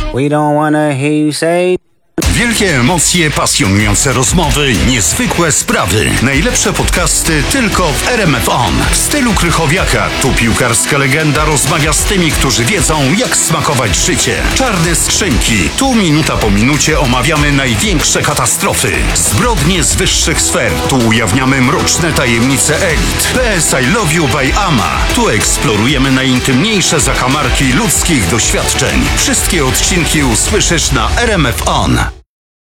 We don't wanna hear you say. Wielkie emocje, pasjonujące rozmowy, niezwykłe sprawy. Najlepsze podcasty tylko w RMF On. W stylu Krychowiaka. Tu piłkarska legenda rozmawia z tymi, którzy wiedzą, jak smakować życie. Czarne skrzynki. Tu minuta po minucie omawiamy największe katastrofy. Zbrodnie z wyższych sfer. Tu ujawniamy mroczne tajemnice elit. PS I Love You by Ama. Tu eksplorujemy najintymniejsze zakamarki ludzkich doświadczeń. Wszystkie odcinki usłyszysz na RMF On.